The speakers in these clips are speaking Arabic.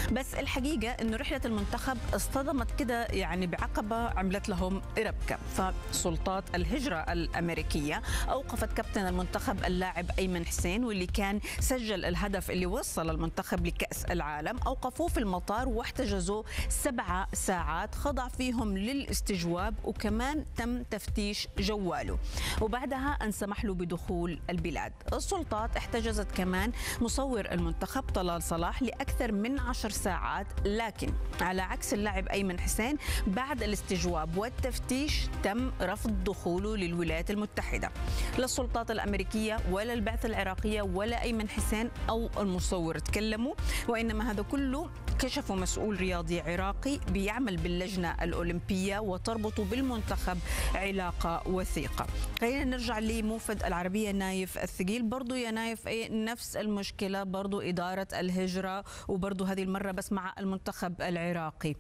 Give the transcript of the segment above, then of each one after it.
بس الحقيقة أنه رحلة المنتخب اصطدمت كده يعني بعقبة عملت لهم ربكة. فسلطات الهجرة الأمريكية أوقفت كابتن المنتخب اللاعب أيمن حسين، واللي كان سجل الهدف اللي وصل المنتخب لكأس العالم. أوقفوه في المطار واحتجزوا 7 ساعات خضع فيهم للاستجواب، وكمان تم تفتيش جواله، وبعدها انسمح له بدخول البلاد. السلطات احتجزت كمان مصور المنتخب طلال صلاح لأكثر من 10 ساعات، لكن على عكس اللاعب أيمن حسين بعد الاستجواب والتفتيش تم رفض دخوله للولايات المتحدة. لا السلطات الأمريكية ولا البعثة العراقية ولا أيمن حسين أو المصور تكلموا، وإنما هذا كله كشفوا مسؤول رياضي عراقي بيعمل باللجنة الأولمبية وتربط بالمنتخب علاقة وثيقة. خلينا نرجع لموفد العربية نايف الثقيل. برضو يا نايف نفس المشكلة، برضو إدارة الهجرة، وبرضو هذه المرة بس مع المنتخب العراقي.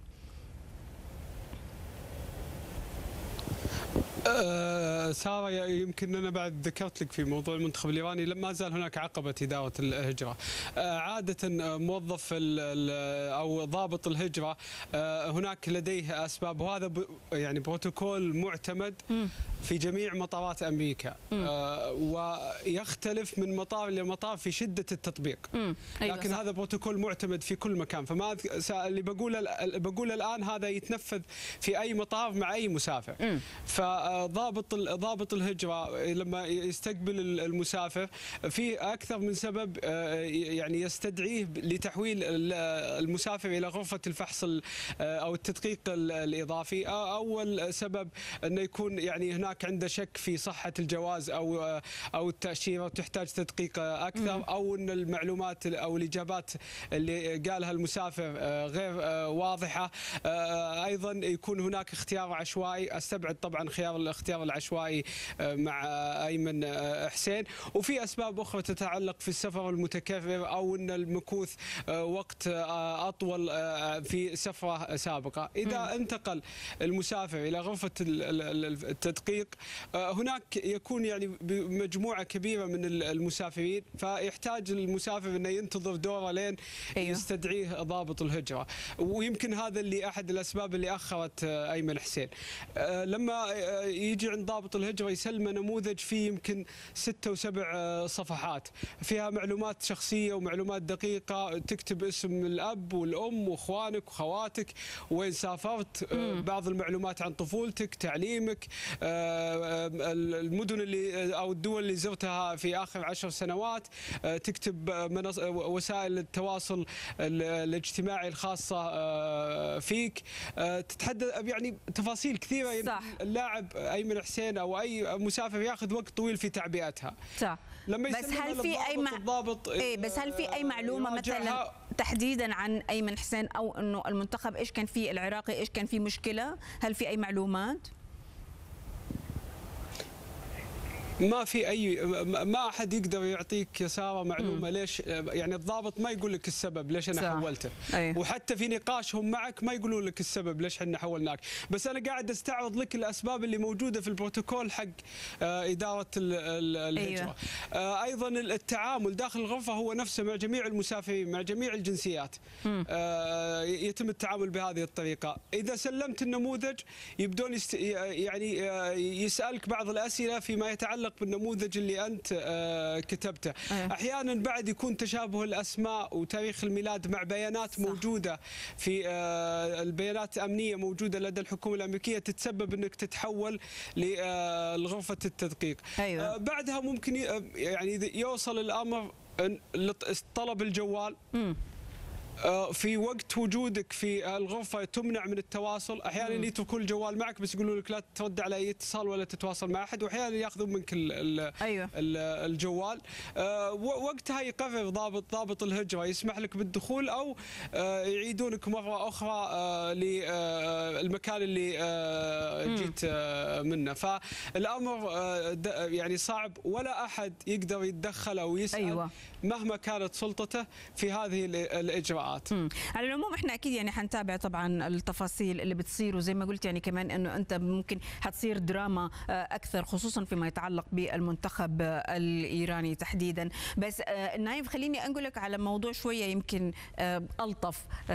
سارة، يمكن أنا بعد ذكرت لك في موضوع المنتخب الإيراني لما زال هناك عقبة إدارة الهجرة. عادة موظف أو ضابط الهجرة هناك لديه أسباب، وهذا يعني بروتوكول معتمد في جميع مطارات أمريكا، ويختلف من مطار لمطار في شدة التطبيق. لكن هذا بروتوكول معتمد في كل مكان. فما اللي بقوله الآن هذا يتنفذ في أي مطار مع أي مسافر. فضابط الهجرة لما يستقبل المسافر في أكثر من سبب يعني يستدعيه لتحويل المسافر إلى غرفة الفحص أو التدقيق الإضافي. أول سبب أنه يكون يعني هناك عنده شك في صحة الجواز أو التأشيرة وتحتاج تدقيق أكثر، أو أن المعلومات أو الإجابات اللي قالها المسافر غير واضحة. أيضا يكون هناك اختيار عشوائي. استبعد طبعا الاختيار العشوائي مع أيمن حسين. وفي أسباب أخرى تتعلق في السفر المتكرر، أو أن المكوث وقت أطول في سفرة سابقة. إذا انتقل المسافر إلى غرفة التدقيق هناك يكون يعني بمجموعة كبيرة من المسافرين، فيحتاج المسافر أنه ينتظر دوره لين يستدعيه ضابط الهجرة. ويمكن هذا اللي أحد الأسباب اللي أخرت أيمن حسين. لما يجي عند ضابط الهجرة يسلم نموذج فيه يمكن 6 و7 صفحات فيها معلومات شخصية ومعلومات دقيقة، تكتب اسم الأب والأم وأخوانك وخواتك، وين سافرت، بعض المعلومات عن طفولتك، تعليمك، المدن اللي أو الدول اللي زرتها في آخر 10 سنوات، تكتب وسائل التواصل الاجتماعي الخاصة فيك، تتحدث يعني تفاصيل كثيرة. صح. اللاعب أيمن حسين أو أي مسافر ياخذ وقت طويل في تعبئتها. صح. لما بس هل في بس هل في أي معلومة مثلا تحديدا عن أيمن حسين، أو إنه المنتخب إيش كان فيه، العراقي إيش كان فيه مشكلة؟ هل في أي معلومات؟ ما في أي، ما أحد يقدر يعطيك يا سارة معلومة ليش. يعني الضابط ما يقول لك السبب ليش أنا حولته. وحتى في نقاشهم معك ما يقولون لك السبب ليش احنا حولناك. بس أنا قاعد استعرض لك الأسباب اللي موجودة في البروتوكول حق إدارة الهجرة. أيضا التعامل داخل الغرفة هو نفسه مع جميع المسافرين مع جميع الجنسيات. يتم التعامل بهذه الطريقة. إذا سلمت النموذج يبدون يعني يسألك بعض الأسئلة فيما يتعلق بالنموذج اللي أنت كتبته. أحيانا بعد يكون تشابه الأسماء وتاريخ الميلاد مع بيانات موجودة في البيانات أمنية موجودة لدى الحكومة الأمريكية، تتسبب أنك تتحول لغرفة التدقيق. بعدها ممكن يعني يوصل الأمر لطلب الجوال. في وقت وجودك في الغرفة تمنع من التواصل. أحيانا يتركون الجوال معك بس يقولوا لك لا ترد على أي اتصال ولا تتواصل مع أحد، وأحيانا يأخذون منك الجوال. وقتها يقرر ضابط الهجرة يسمح لك بالدخول أو يعيدونك مرة أخرى للمكان اللي جيت منه. فالأمر يعني صعب، ولا أحد يقدر يتدخل أو يسأل مهما كانت سلطته في هذه الإجراءات. على العموم احنا اكيد يعني حنتابع طبعا التفاصيل اللي بتصير، وزي ما قلت يعني كمان انه انت ممكن حتصير دراما اكثر خصوصا فيما يتعلق بالمنتخب الايراني تحديدا. بس نايف خليني انقلك على موضوع شويه يمكن الطف.